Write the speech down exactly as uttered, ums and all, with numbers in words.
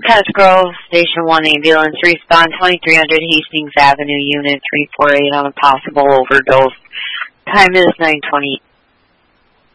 Cosgrove, Station one ambulance, respond twenty-three hundred Hastings Avenue, Unit three four eight on a possible overdose. Time is nine twenty.